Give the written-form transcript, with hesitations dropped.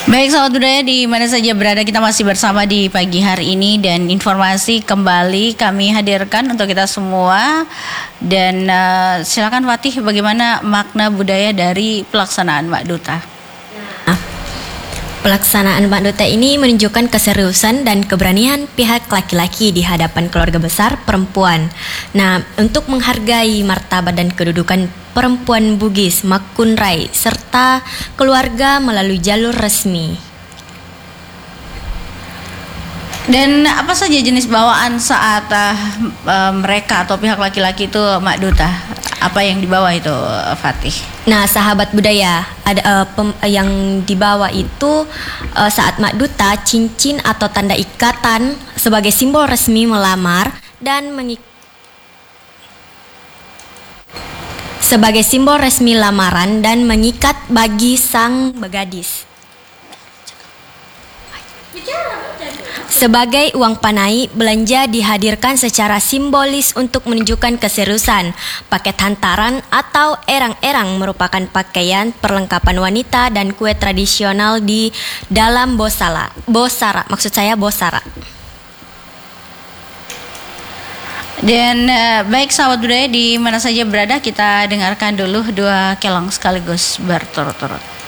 Baik sahabat budaya di mana saja berada, kita masih bersama di pagi hari ini dan informasi kembali kami hadirkan untuk kita semua. Dan silakan Fatih, bagaimana makna budaya dari pelaksanaan Mbak Duta? Pelaksanaan Mbak Duta ini menunjukkan keseriusan dan keberanian pihak laki-laki di hadapan keluarga besar perempuan. Nah, untuk menghargai martabat dan kedudukan perempuan Bugis, Makun Rai, serta keluarga melalui jalur resmi. Dan apa saja jenis bawaan saat mereka atau pihak laki-laki itu Mbak Duta? Apa yang dibawa itu Fatih? Nah, sahabat budaya, ada yang dibawa itu saat Mak Duta, cincin atau tanda ikatan sebagai simbol resmi melamar dan sebagai simbol resmi lamaran dan mengikat bagi sang begadis. Sebagai uang panai, belanja dihadirkan secara simbolis untuk menunjukkan keseriusan. Paket hantaran atau erang-erang merupakan pakaian perlengkapan wanita dan kue tradisional di dalam bosara. Dan baik sahabat budaya di mana saja berada, kita dengarkan dulu dua kelong sekaligus berturut-turut.